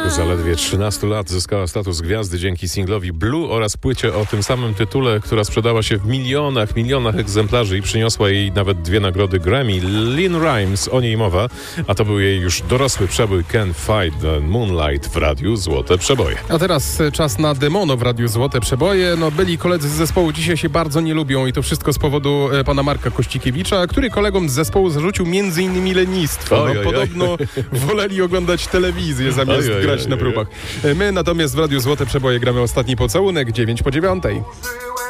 wieku zaledwie 13 lat zyskała status gwiazdy dzięki singlowi Blue oraz płycie o tym samym tytule, która sprzedała się w milionach egzemplarzy i przyniosła jej nawet 2 nagrody Grammy. Lynn Rimes, o niej mowa, a to był jej już dorosły przebój Can't Fight the Moonlight w Radiu Złote Przeboje. A teraz czas na Demono w Radiu Złote Przeboje. Byli koledzy z zespołu dzisiaj się bardzo nie lubią i to wszystko z powodu pana Marka Kościkiewicza, który kolegom z zespołu zarzucił m.in. lenistwo. Podobno woleli oglądać telewizję zamiast grać na próbach. My natomiast w Radiu Złote Przeboje gramy ostatni pocałunek 9 po 9.